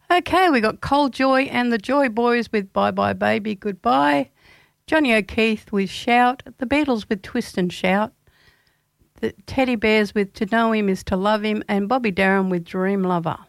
Okay, we got Cole Joy and the Joy Boys with Bye Bye Baby, Goodbye. Johnny O'Keefe with Shout. The Beatles with Twist and Shout. The Teddy Bears with To Know Him Is To Love Him. And Bobby Darin with Dream Lover.